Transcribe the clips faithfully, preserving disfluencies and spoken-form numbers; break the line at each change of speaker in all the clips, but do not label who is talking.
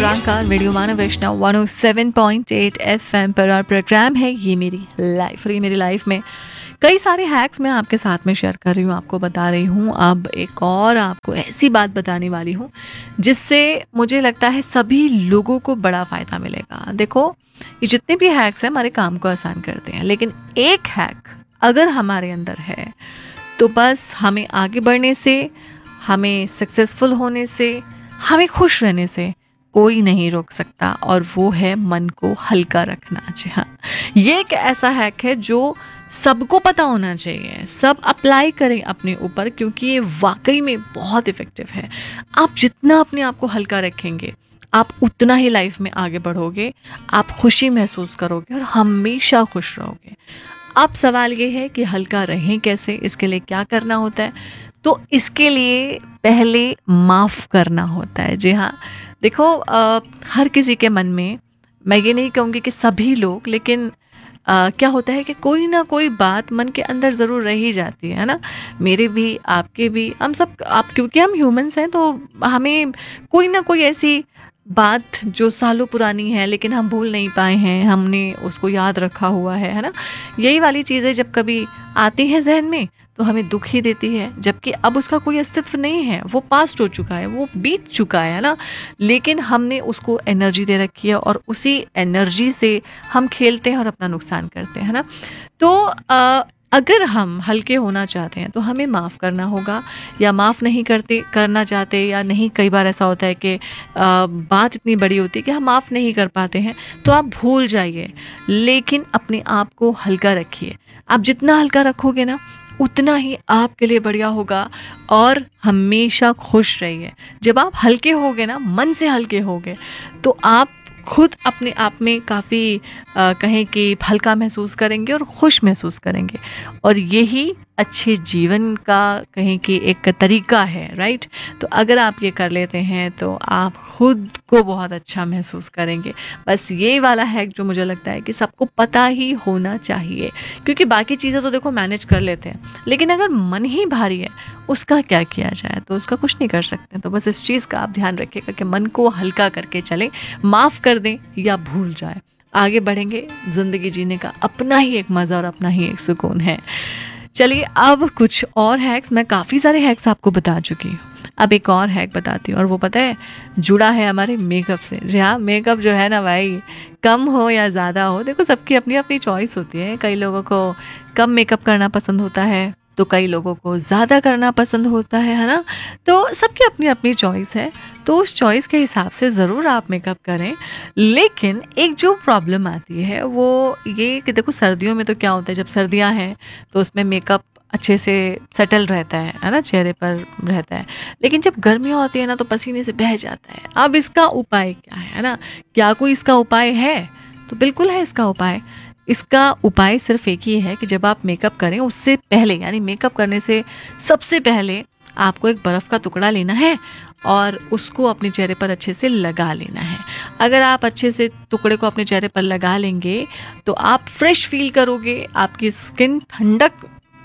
प्रांका, radio मानव वैष्णव one O seven point eight FM पर और programme है ये मेरी लाइफ। और ये मेरी लाइफ में कई सारे हैक्स मैं आपके साथ में शेयर कर रही हूँ, आपको बता रही हूँ। अब एक और आपको ऐसी बात बताने वाली हूँ जिससे मुझे लगता है सभी लोगों को बड़ा फ़ायदा मिलेगा। देखो, ये जितने भी हैक्स हैं हमारे काम को आसान करते हैं, लेकिन एक हैक अगर हमारे अंदर है तो बस हमें आगे बढ़ने से, हमें सक्सेसफुल होने से, हमें खुश रहने से कोई नहीं रोक सकता, और वो है मन को हल्का रखना। जी हाँ, ये एक ऐसा हैक है जो सबको पता होना चाहिए, सब अप्लाई करें अपने ऊपर, क्योंकि ये वाकई में बहुत इफ़ेक्टिव है। आप जितना अपने आप को हल्का रखेंगे, आप उतना ही लाइफ में आगे बढ़ोगे, आप खुशी महसूस करोगे और हमेशा खुश रहोगे। अब सवाल ये है कि हल्का रहें कैसे, इसके लिए क्या करना होता है? तो इसके लिए पहले माफ़ करना होता है। जी हाँ, देखो, आ, हर किसी के मन में, मैं ये नहीं कहूँगी कि सभी लोग, लेकिन आ, क्या होता है कि कोई ना कोई बात मन के अंदर ज़रूर रह ही जाती है ना। मेरे भी, आपके भी, हम सब, आप, क्योंकि हम ह्यूमंस हैं तो हमें कोई ना कोई ऐसी बात जो सालों पुरानी है लेकिन हम भूल नहीं पाए हैं, हमने उसको याद रखा हुआ है है ना। यही वाली चीज़ें जब कभी आती हैं जहन में तो हमें दुख ही देती है, जबकि अब उसका कोई अस्तित्व नहीं है, वो पास्ट हो चुका है, वो बीत चुका है ना। लेकिन हमने उसको एनर्जी दे रखी है और उसी एनर्जी से हम खेलते हैं और अपना नुकसान करते हैं ना। तो आ, अगर हम हल्के होना चाहते हैं तो हमें माफ़ करना होगा, या माफ़ नहीं करते करना चाहते, या नहीं, कई बार ऐसा होता है कि आ, बात इतनी बड़ी होती है कि हम माफ़ नहीं कर पाते हैं, तो आप भूल जाइए, लेकिन अपने आप को हल्का रखिए। आप जितना हल्का रखोगे ना उतना ही आपके लिए बढ़िया होगा, और हमेशा खुश रहिए। जब आप हल्के होगे ना, मन से हल्के होगे, तो आप खुद अपने आप में काफ़ी कहें कि हल्का महसूस करेंगे और खुश महसूस करेंगे, और यही अच्छे जीवन का कहें कि एक तरीका है, राइट। तो अगर आप ये कर लेते हैं तो आप खुद को बहुत अच्छा महसूस करेंगे। बस ये वाला हैक जो मुझे लगता है कि सबको पता ही होना चाहिए, क्योंकि बाकी चीज़ें तो देखो मैनेज कर लेते हैं, लेकिन अगर मन ही भारी है उसका क्या किया जाए, तो उसका कुछ नहीं कर सकते। तो बस इस चीज़ का आप ध्यान रखिएगा कि मन को हल्का करके चलें, माफ़ कर दें या भूल जाए, आगे बढ़ेंगे। ज़िंदगी जीने का अपना ही एक मज़ा और अपना ही एक सुकून है। चलिए, अब कुछ और हैक्स, मैं काफ़ी सारे हैक्स आपको बता चुकी हूँ, अब एक और हैक बताती हूँ, और वो पता है जुड़ा है हमारे मेकअप से। जी हाँ, मेकअप जो है ना भाई, कम हो या ज़्यादा हो, देखो सबकी अपनी अपनी चॉइस होती है। कई लोगों को कम मेकअप करना पसंद होता है, तो कई लोगों को ज़्यादा करना पसंद होता है है ना। तो सबकी अपनी अपनी चॉइस है, तो उस चॉइस के हिसाब से ज़रूर आप मेकअप करें। लेकिन एक जो प्रॉब्लम आती है वो ये कि देखो, सर्दियों में तो क्या होता है, जब सर्दियां हैं तो उसमें मेकअप अच्छे से सेटल रहता है है ना, चेहरे पर रहता है। लेकिन जब गर्मियाँ होती है ना तो पसीने से बह जाता है। अब इसका उपाय क्या है, है ना? क्या कोई इसका उपाय है? तो बिल्कुल है इसका उपाय। इसका उपाय सिर्फ एक ही है कि जब आप मेकअप करें उससे पहले, यानी मेकअप करने से सबसे पहले आपको एक बर्फ़ का टुकड़ा लेना है और उसको अपने चेहरे पर अच्छे से लगा लेना है। अगर आप अच्छे से टुकड़े को अपने चेहरे पर लगा लेंगे तो आप फ्रेश फील करोगे, आपकी स्किन ठंडक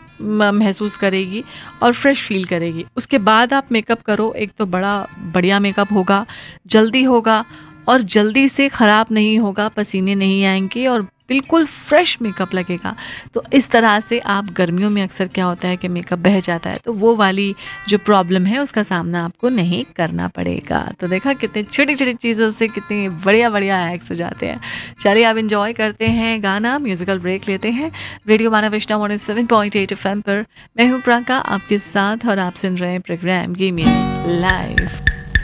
महसूस करेगी और फ्रेश फील करेगी। उसके बाद आप मेकअप करो, एक तो बड़ा बढ़िया मेकअप होगा, जल्दी होगा और जल्दी से ख़राब नहीं होगा, पसीने नहीं आएंगे और बिल्कुल फ्रेश मेकअप लगेगा। तो इस तरह से आप, गर्मियों में अक्सर क्या होता है कि मेकअप बह जाता है, तो वो वाली जो प्रॉब्लम है उसका सामना आपको नहीं करना पड़ेगा। तो देखा कितने छोटी छोटी चीज़ों से कितनी बढ़िया बढ़िया हैक्स हो जाते हैं। चलिए आप इंजॉय करते हैं गाना, म्यूजिकल ब्रेक लेते हैं। रेडियो मानव वैष्णव one seven point eight F M पर मैं हूँ प्रांका आपके साथ और आप सुन रहे हैं प्रोग्राम ये मेरी लाइफ।